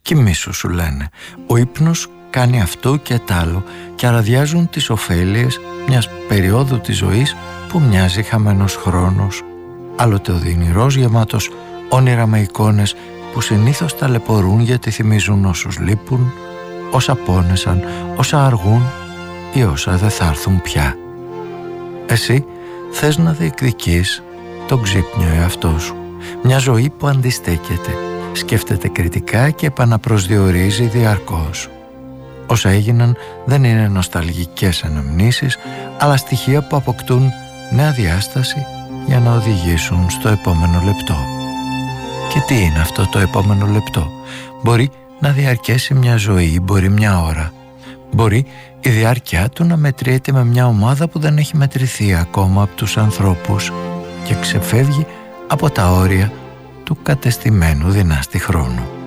Κοιμήσου, σου λένε. Ο ύπνος κάνει αυτό και τ' άλλο και αραδιάζουν τις ωφέλειες μιας περίοδου της ζωής που μοιάζει χαμένος χρόνος. Άλλοτε οδυνηρός, γεμάτος όνειρα με εικόνες που συνήθως ταλαιπωρούν γιατί θυμίζουν όσους λείπουν, όσα πόνεσαν, όσα αργούν ή όσα δεν θα έρθουν πια. Εσύ θες να διεκδικείς τον ξύπνιο εαυτό σου, μια ζωή που αντιστέκεται, σκέφτεται κριτικά και επαναπροσδιορίζει διαρκώς. Όσα έγιναν δεν είναι νοσταλγικές αναμνήσεις, αλλά στοιχεία που αποκτούν νέα διάσταση για να οδηγήσουν στο επόμενο λεπτό. Και τι είναι αυτό το επόμενο λεπτό? Μπορεί να διαρκέσει μια ζωή, μπορεί μια ώρα. Μπορεί η διάρκεια του να μετριέται με μια ομάδα που δεν έχει μετρηθεί ακόμα από τους ανθρώπους και ξεφεύγει από τα όρια του κατεστημένου δυνάστη χρόνου.